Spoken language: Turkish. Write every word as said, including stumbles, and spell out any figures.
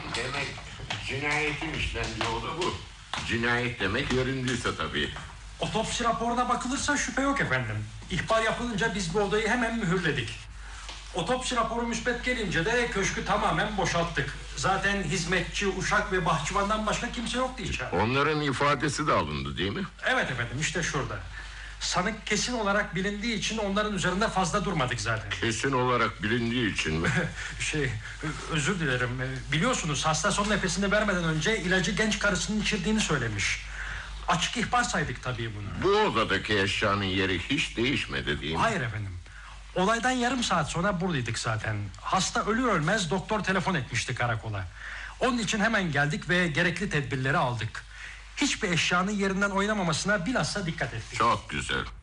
Demek cinayetin işlendiği o da bu. Cinayet demek göründüyse tabii. Otopsi raporuna bakılırsa şüphe yok efendim. İhbar yapılınca biz bu odayı hemen mühürledik. Otopsi raporu müspet gelince de köşkü tamamen boşalttık. Zaten hizmetçi, uşak ve bahçıvandan başka kimse yoktu içeride. Onların ifadesi de alındı değil mi? Evet efendim, işte şurada. Sanık kesin olarak bilindiği için onların üzerinde fazla durmadık zaten. Kesin olarak bilindiği için mi? şey, özür dilerim. Biliyorsunuz hasta son nefesini vermeden önce ilacı genç karısının içirdiğini söylemiş. Açık ihbar saydık tabii bunu. Bu odadaki eşyanın yeri hiç değişmedi değil mi? Hayır efendim. Olaydan yarım saat sonra buradaydık zaten. Hasta ölür ölmez doktor telefon etmişti karakola. Onun için hemen geldik ve gerekli tedbirleri aldık. Hiçbir eşyanın yerinden oynamamasına bilhassa dikkat ettik. Çok güzel.